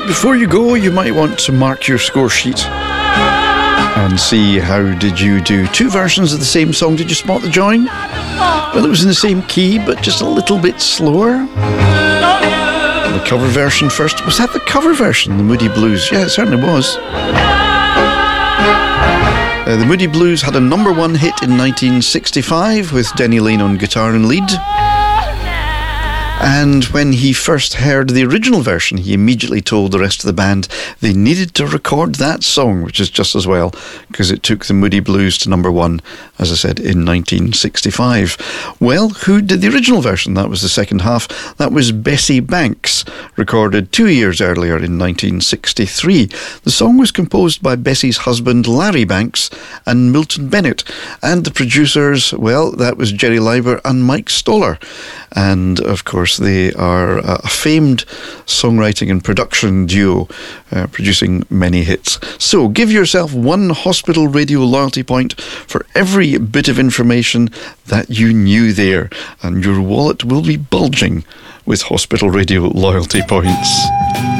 before you go, you might want to mark your score sheet and see how did you do. Two versions of the same song. Did you spot the join? Well, it was in the same key, but just a little bit slower. The cover version first. Was that the cover version, the Moody Blues? Yeah, it certainly was. The Moody Blues had a number one hit in 1965 with Denny Laine on guitar and lead. And when he first heard the original version, he immediately told the rest of the band they needed to record that song, which is just as well, because it took the Moody Blues to number one, as I said, in 1965. Well, who did the original version? That was the second half. That was Bessie Banks, recorded 2 years earlier in 1963. The song was composed by Bessie's husband, Larry Banks, and Milton Bennett. And the producers, well, that was Jerry Leiber and Mike Stoller. And, of course, they are a famed songwriting and production duo, producing many hits. So give yourself one Hospital Radio loyalty point for every bit of information that you knew there, and your wallet will be bulging with Hospital Radio loyalty points.